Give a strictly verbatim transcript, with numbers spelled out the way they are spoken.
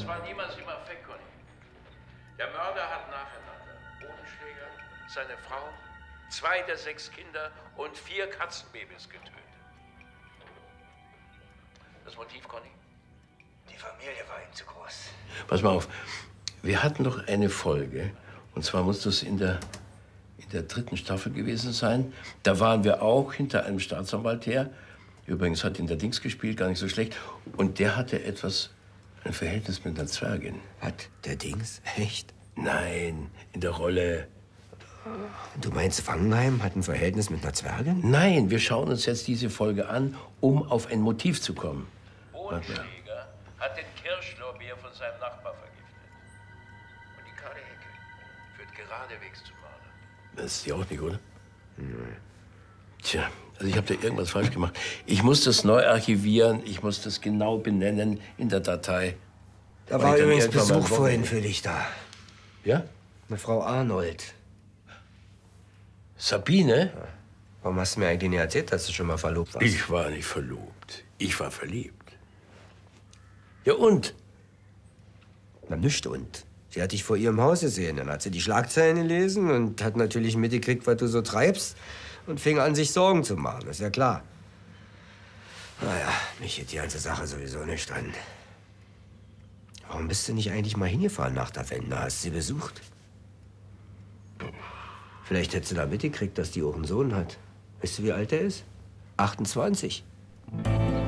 Das war niemals im Affekt, Conny. Der Mörder hat nacheinander Bodenschläger, seine Frau, zwei der sechs Kinder und vier Katzenbabys getötet. Das Motiv, Conny? Die Familie war ihm zu groß. Pass mal auf, wir hatten doch eine Folge, und zwar muss das in der, in der dritten Staffel gewesen sein. Da waren wir auch hinter einem Staatsanwalt her. Übrigens hat ihn der Dings gespielt, gar nicht so schlecht. Und der hatte etwas, ein Verhältnis mit einer Zwergin. Hat der Dings? Echt? Nein, in der Rolle. Du meinst, Wangenheim hat ein Verhältnis mit einer Zwergin? Nein, wir schauen uns jetzt diese Folge an, um auf ein Motiv zu kommen. Bodenschläger hat den Kirschlorbeer von seinem Nachbar vergiftet. Und die kahle Hecke führt geradewegs zum Mörder. Das ist die auch nicht, oder? Nein. Tja, also ich habe da irgendwas falsch gemacht. Ich muss das neu archivieren, ich muss das genau benennen in der Datei. Da war übrigens Besuch vorhin für dich da. Ja? Eine Frau Arnold. Sabine? Ja. Warum hast du mir eigentlich nicht erzählt, dass du schon mal verlobt warst? Ich war nicht verlobt. Ich war verliebt. Ja, und? Na, nicht und. Sie hat dich vor ihrem Haus gesehen. Dann hat sie die Schlagzeilen gelesen und hat natürlich mitgekriegt, was du so treibst. Und fing an, sich Sorgen zu machen. Ist ja klar. Naja, mich geht die ganze Sache sowieso nicht an. Warum bist du nicht eigentlich mal hingefahren nach der Wende? Hast sie besucht? Vielleicht hättest du da mitgekriegt, dass die auch einen Sohn hat. Weißt du, wie alt er ist? achtundzwanzig.